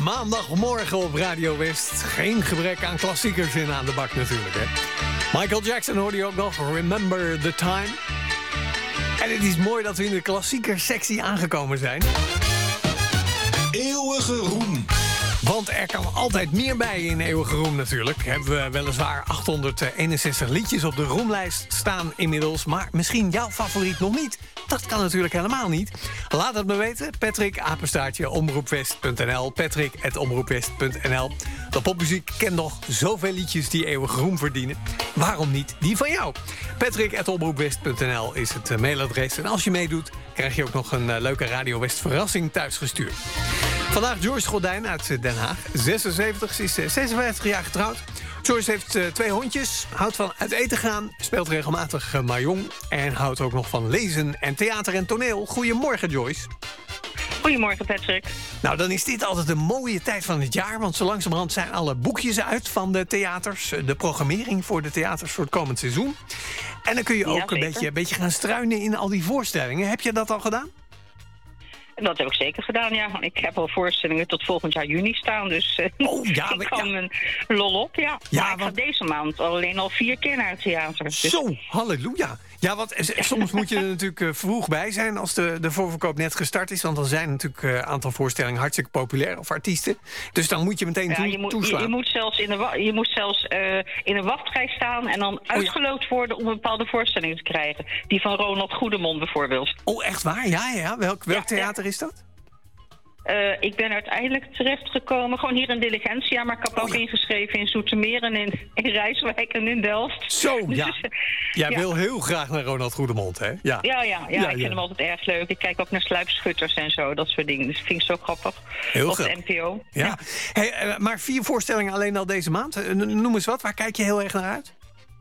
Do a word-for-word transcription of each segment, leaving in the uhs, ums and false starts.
Maandagmorgen op Radio West. Geen gebrek aan klassiekers in aan de bak natuurlijk, hè. Michael Jackson hoorde je ook nog. Remember the Time. En het is mooi dat we in de klassiekersectie aangekomen zijn. Eeuwige roem. Want er kan altijd meer bij in Eeuwige Roem natuurlijk. Hebben we weliswaar achthonderdeenenzestig liedjes op de roemlijst staan inmiddels. Maar misschien jouw favoriet nog niet. Dat kan natuurlijk helemaal niet. Laat het me weten. Patrick, apenstaartje, omroepwest punt n l. Patrick, at omroepwest punt n l. De popmuziek kent nog zoveel liedjes die Eeuwige Roem verdienen. Waarom niet die van jou? Patrick, at omroepwest punt n l is het mailadres. En als je meedoet, krijg je ook nog een uh, leuke Radio West verrassing thuisgestuurd. Vandaag Joyce Gordijn uit Den Haag. zesenzeventig, ze is zesenvijftig jaar getrouwd. Joyce heeft uh, twee hondjes, houdt van uit eten gaan, speelt regelmatig uh, mahjong en houdt ook nog van lezen en theater en toneel. Goedemorgen, Joyce. Goedemorgen, Patrick. Nou, dan is dit altijd een mooie tijd van het jaar, want zo langzamerhand zijn alle boekjes uit van de theaters, de programmering voor de theaters voor het komend seizoen. En dan kun je ook ja, een, beetje, een beetje gaan struinen in al die voorstellingen. Heb je dat al gedaan? Dat heb ik zeker gedaan, ja. Ik heb al voorstellingen tot volgend jaar juni staan, dus uh, oh, ja, ik kan ja. mijn lol op, ja. ja maar ik want... ga deze maand alleen al vier keer naar het theater. Dus... Zo, halleluja. Ja, want soms moet je er natuurlijk uh, vroeg bij zijn als de, de voorverkoop net gestart is. Want dan zijn natuurlijk een uh, aantal voorstellingen hartstikke populair of artiesten. Dus dan moet je meteen ja, toe, je moet, toeslaan. Je, je moet zelfs in, de, je moet zelfs uh, in een wachtrij staan en dan oh, uitgeloot worden om een bepaalde voorstelling te krijgen. Die van Ronald Goedemond bijvoorbeeld. Oh, echt waar? Ja, ja. Welk, welk ja, theater ja. is dat? Uh, ik ben uiteindelijk terechtgekomen, gewoon hier in Diligentia, maar ik heb ook oh, ja. ingeschreven in Zoetermeer en in, in Rijswijk en in Delft. Zo, dus, ja. Jij ja. wil heel graag naar Ronald Goedemond, hè? Ja, ja, ja, ja, ja ik ja. vind hem altijd erg leuk. Ik kijk ook naar sluipschutters en zo, dat soort dingen. Dus ik vind het zo grappig. Heel op grappig. de N P O. Ja. Ja. Hey, uh, maar vier voorstellingen alleen al deze maand. Noem eens wat, waar kijk je heel erg naar uit?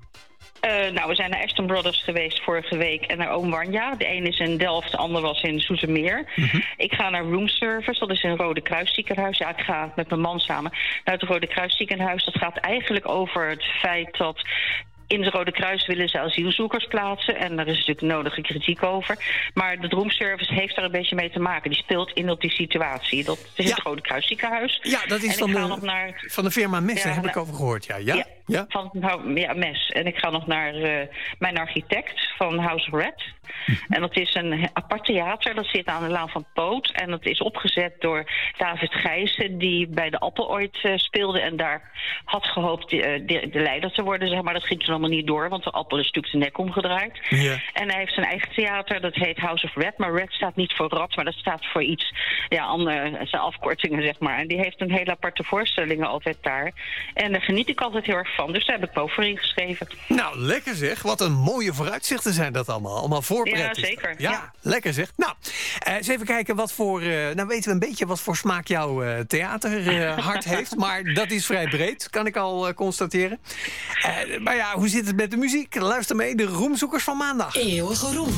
Uh, nou, we zijn naar Aston Brothers geweest vorige week en naar Oom Wanja. De een is in Delft, de ander was in Zoetermeer. Mm-hmm. Ik ga naar Room Service, dat is een Rode Kruis ziekenhuis. Ja, ik ga met mijn man samen naar het Rode Kruis ziekenhuis. Dat gaat eigenlijk over het feit dat... In het Rode Kruis willen ze asielzoekers plaatsen. En daar is natuurlijk nodige kritiek over. Maar de Droomservice heeft daar een beetje mee te maken. Die speelt in op die situatie. Dat is ja. het Rode Kruis ziekenhuis. Ja, dat is van de, nog naar, van de firma Mes, ja, daar heb ik over gehoord. Ja, ja? ja, ja? van nou, ja, Mes. En ik ga nog naar uh, mijn architect van House of Red. Mm-hmm. En dat is een apart theater. Dat zit aan de Laan van Poot. En dat is opgezet door David Gijssen, die bij de Appel ooit uh, speelde. En daar had gehoopt uh, de, de leider te worden, zeg maar. Dat ging toen allemaal niet door, want de Appel is natuurlijk de nek omgedraaid. Ja. En hij heeft zijn eigen theater, dat heet House of Red. Maar Red staat niet voor rat, maar dat staat voor iets, ja, andere, zijn afkortingen, zeg maar. En die heeft een hele aparte voorstellingen altijd daar. En daar geniet ik altijd heel erg van. Dus daar heb ik me ook voor ingeschreven. Nou, lekker zeg. Wat een mooie vooruitzichten zijn dat allemaal. Allemaal voorpret. Ja, zeker. Ja, ja, lekker zeg. Nou, uh, eens even kijken wat voor... Uh, nou weten we een beetje wat voor smaak jouw uh, theaterhart uh, heeft. Maar dat is vrij breed, kan ik al uh, constateren. Uh, maar ja, hoe zit het met de muziek? Luister mee, de Roemzoekers van maandag. Eeuwige Roem.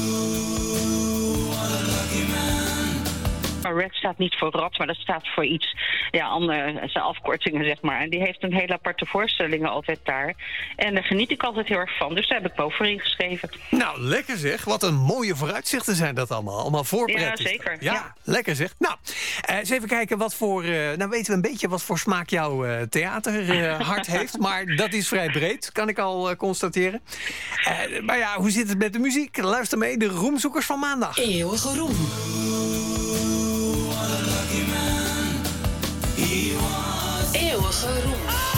Maar Red staat niet voor rat, maar dat staat voor iets, ja, andere, zijn afkortingen, zeg maar. En die heeft een hele aparte voorstellingen altijd daar. En daar geniet ik altijd heel erg van. Dus daar heb ik me ook voor ingeschreven. Nou, lekker zeg. Wat een mooie vooruitzichten zijn dat allemaal. Allemaal voorpret. Ja, zeker. Ja, ja, lekker zeg. Nou, uh, eens even kijken wat voor... Uh, nou weten we een beetje wat voor smaak jouw uh, theaterhart uh, heeft. Maar dat is vrij breed, kan ik al uh, constateren. Uh, maar ja, hoe zit het met de muziek? Luister mee, de Roemzoekers van maandag. Eeuwige Roem. Eeuwige Roem.